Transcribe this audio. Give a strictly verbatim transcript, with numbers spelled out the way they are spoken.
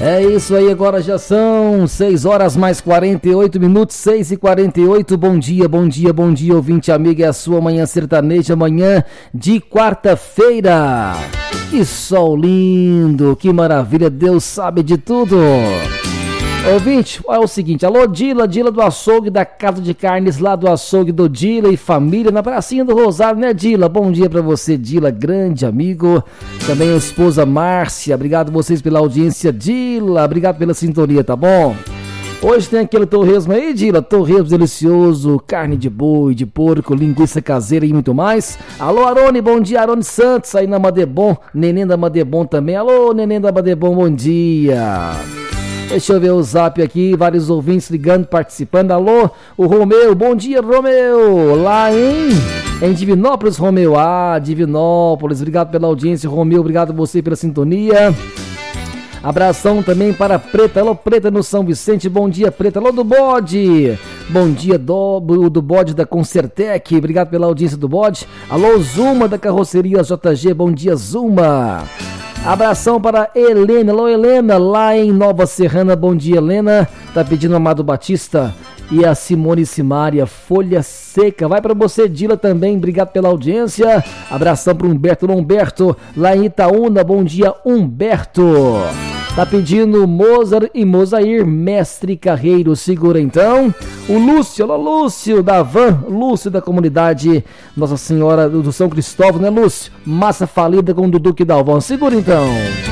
É isso aí, agora já são seis horas mais quarenta e oito minutos, seis e quarenta e oito. Bom dia, bom dia, bom dia, ouvinte amigo. É a sua manhã sertaneja, manhã de quarta-feira. Que sol lindo, que maravilha, Deus sabe de tudo. Ouvinte, é o seguinte, alô Dila, Dila do açougue da Casa de Carnes, lá do açougue do Dila e família, na pracinha do Rosário, né Dila? Bom dia pra você, Dila, grande amigo. Também a esposa Márcia, obrigado vocês pela audiência, Dila, obrigado pela sintonia, tá bom? Hoje tem aquele torresmo aí, Dila, torresmo delicioso, carne de boi, de porco, linguiça caseira e muito mais. Alô Arone, bom dia, Arone Santos, aí na Madebom, neném da Madebom também. Alô, neném da Madebom, bom dia. Deixa eu ver o zap aqui, vários ouvintes ligando, participando. Alô, o Romeu, bom dia, Romeu, lá em, em Divinópolis, Romeu. Ah, Divinópolis, obrigado pela audiência, Romeu, obrigado a você pela sintonia. Abração também para Preta, alô Preta no São Vicente, bom dia Preta, alô do Bode, bom dia do, do Bode da Concertec, obrigado pela audiência do Bode. Alô Zuma da Carroceria J G, bom dia Zuma. Abração para Helena, alô Helena, lá em Nova Serrana, bom dia Helena, tá pedindo Amado Batista e a Simone Simária, Folha Seca, vai para você Dila também, obrigado pela audiência, abração para Humberto, alô Humberto, lá em Itaúna, bom dia Humberto, tá pedindo Mozart e Mozair, Mestre Carreiro, segura então, o Lúcio, alô Lúcio, da Van, Lúcio da comunidade Nossa Senhora do São Cristóvão, né Lúcio? Massa falida com o Dudu Dalvão, segura então.